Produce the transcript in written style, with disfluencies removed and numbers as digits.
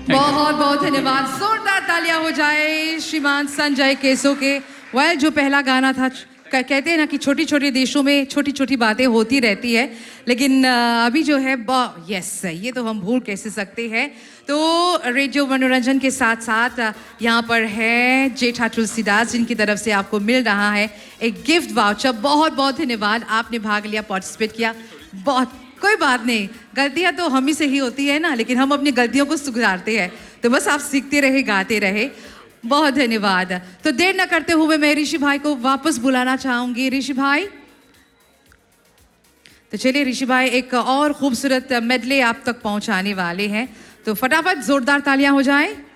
बहुत बहुत धन्यवाद, जोरदार तालियां हो जाए श्रीमान संजय केसो के। जो पहला गाना था, कहते हैं ना कि छोटी छोटी देशों में छोटी छोटी बातें होती रहती है, लेकिन अभी जो है यस, ये तो हम भूल कैसे सकते हैं। तो रेडियो मनोरंजन के साथ साथ यहाँ पर है जेठा तुलसीदास, जिनकी तरफ से आपको मिल रहा है एक गिफ्ट वाउचर। बहुत बहुत धन्यवाद, आपने भाग लिया, पार्टिसिपेट किया। बहुत कोई बात नहीं, गलतियाँ तो हम ही से ही होती है ना, लेकिन हम अपनी गलतियों को सुधारते हैं। तो बस आप सीखते रहे, गाते रहे। बहुत धन्यवाद। तो देर न करते हुए मैं ऋषि भाई को वापस बुलाना चाहूंगी। ऋषि भाई, तो चलिए ऋषि भाई एक और खूबसूरत मेडले आप तक पहुंचाने वाले हैं, तो फटाफट जोरदार तालियां हो जाएं।